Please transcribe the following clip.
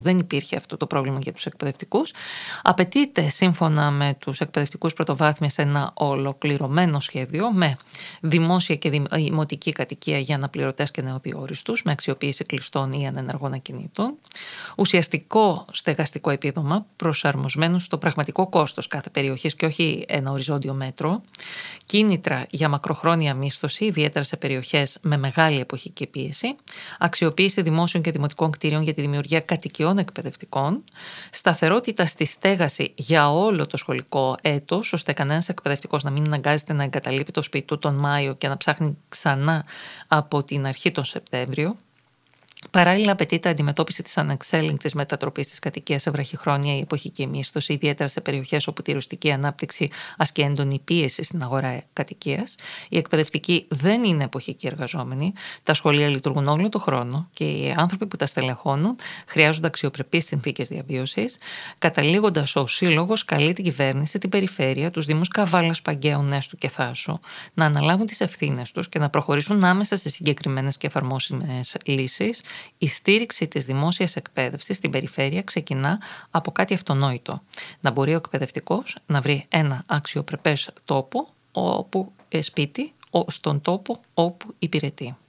Δεν υπήρχε αυτό το πρόβλημα για τους εκπαιδευτικούς. Απαιτείται σύμφωνα με τους εκπαιδευτικούς πρωτοβάθμιας ένα ολοκληρωμένο σχέδιο με δημόσια και δημοτική κατοικία για αναπληρωτές και νεοδιόριστους, με αξιοποίηση κλειστών ή ανενεργών ακινήτων. Ουσιαστικό στεγαστικό επίδομα προσαρμοσμένο στο πραγματικό κόστος κάθε περιοχής και όχι ένα οριζόντιο μέτρο. Κίνητρα για μακροχρόνια μίσθωση, ιδιαίτερα σε περιοχές με μεγάλη εποχική πίεση. Αξιοποίηση δημόσιων και δημοτικών κτίριων για τη δημιουργία κατοικιών εκπαιδευτικών, σταθερότητα στη στέγαση για όλο το σχολικό έτος, ώστε κανένας εκπαιδευτικός να μην αναγκάζεται να εγκαταλείπει το σπίτι του τον Μάιο και να ψάχνει ξανά από την αρχή τον Σεπτέμβριο. Παράλληλα, απαιτείται αντιμετώπιση της ανεξέλεγκτης μετατροπής της κατοικίας σε βραχυχρόνια ή εποχική μίσθωση, ιδιαίτερα σε περιοχές όπου τη ρουστική ανάπτυξη ασκεί έντονη πίεση στην αγορά κατοικίας. Οι εκπαιδευτικοί δεν είναι εποχικοί εργαζόμενοι. Τα σχολεία λειτουργούν όλο τον χρόνο και οι άνθρωποι που τα στελεχώνουν χρειάζονται αξιοπρεπείς συνθήκες διαβίωσης. Καταλήγοντας, ο Σύλλογος καλεί την κυβέρνηση, την περιφέρεια, τους Δήμους Καβάλας, Παγκαίου, Νέστου και Θάσου να αναλάβουν τις ευθύνες τους και να προχωρήσουν άμεσα σε συγκεκριμένες και εφαρμόσιμες λύσεις. Η στήριξη της δημόσιας εκπαίδευσης στην περιφέρεια ξεκινά από κάτι αυτονόητο. Να μπορεί ο εκπαιδευτικός να βρει ένα αξιοπρεπές τόπο, σπίτι, στον τόπο όπου υπηρετεί.